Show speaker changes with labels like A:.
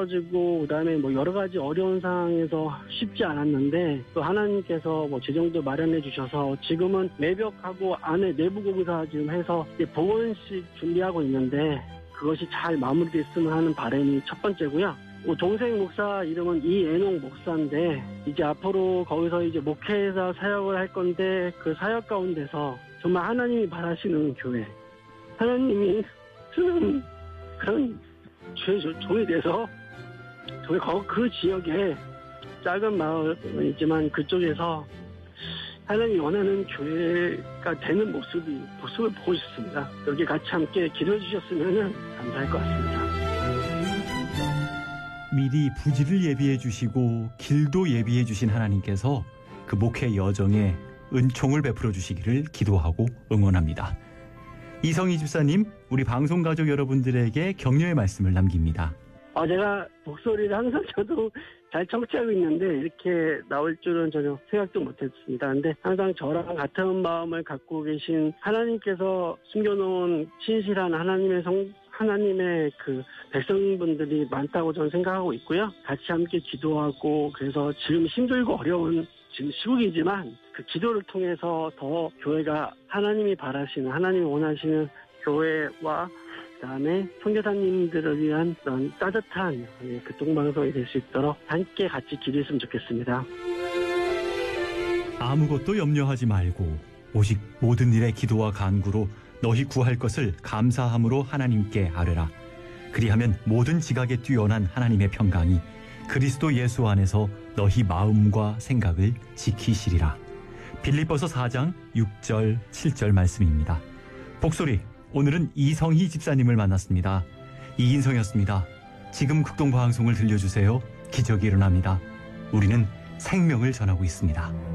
A: 떨어지고 그다음에 뭐 여러 가지 어려운 상황에서 쉽지 않았는데 또 하나님께서 뭐 재정도 마련해 주셔서 지금은 매벽하고 안에 내부 공사 지금 해서 이제 복원식 준비하고 있는데 그것이 잘 마무리됐으면 하는 바람이 첫 번째고요. 동생 목사 이름은 이애농 목사인데 이제 앞으로 거기서 이제 목회에서 사역을 할 건데 그 사역 가운데서 정말 하나님이 바라시는 교회, 하나님이 쓰는 그런 종이 돼서 저희 그 지역에 작은 마을이지만 그쪽에서 하나님이 원하는 교회가 되는 모습을 보고 싶습니다. 여기 같이 함께 기도해 주셨으면 감사할 것 같습니다.
B: 미리 부지를 예비해 주시고 길도 예비해 주신 하나님께서 그 목회 여정에 은총을 베풀어 주시기를 기도하고 응원합니다. 이성희 집사님, 우리 방송 가족 여러분들에게 격려의 말씀을 남깁니다.
A: 제가 목소리를 항상 저도 잘 청취하고 있는데 이렇게 나올 줄은 전혀 생각도 못했습니다. 근데 항상 저랑 같은 마음을 갖고 계신 하나님께서 숨겨놓은 신실한 하나님의 그 백성분들이 많다고 저는 생각하고 있고요. 같이 함께 기도하고 그래서 지금 힘들고 어려운 지금 시국이지만 그 기도를 통해서 더 교회가 하나님이 바라시는 하나님이 원하시는 교회와 그다음에 선교사님들을 위한 그런 따뜻한 교통방송이 될 수 있도록 함께 같이 기도했으면 좋겠습니다.
B: 아무것도 염려하지 말고 오직 모든 일에 기도와 간구로 너희 구할 것을 감사함으로 하나님께 아뢰라. 그리하면 모든 지각에 뛰어난 하나님의 평강이 그리스도 예수 안에서 너희 마음과 생각을 지키시리라. 빌립보서 4장 6절 7절 말씀입니다. 복소리, 오늘은 이성희 집사님을 만났습니다. 이인성이었습니다. 지금 극동방송을 들려주세요. 기적이 일어납니다. 우리는 생명을 전하고 있습니다.